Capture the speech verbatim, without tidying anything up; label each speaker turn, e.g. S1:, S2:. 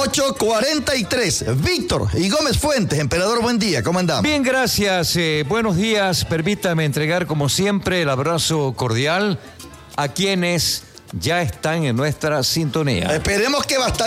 S1: ocho cuarenta y tres. Víctor y Gómez Fuentes, emperador, buen día, ¿cómo andamos?
S2: Bien, gracias, eh, buenos días. Permítame entregar, como siempre, el abrazo cordial a quienes ya están en nuestra sintonía.
S1: Esperemos que bastante.